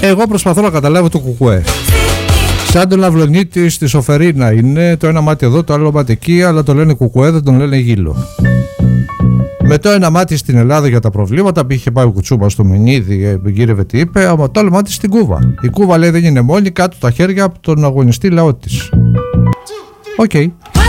Εγώ προσπαθώ να καταλάβω το κουκουέ. Σαν τον Αυλονίτη στη Σοφερίνα είναι, το ένα μάτι εδώ, το άλλο μάτι εκεί, αλλά το λένε κουκουέ, δεν τον λένε γύλο. Με το ένα μάτι στην Ελλάδα για τα προβλήματα, πήγε πάει ο Κουτσούμπα στο Μενίδη, γύρευε τι είπε, αλλά το άλλο μάτι στην Κούβα. Η Κούβα λέει δεν είναι μόνη, κάτω τα χέρια από τον αγωνιστή λαό της. Οκ.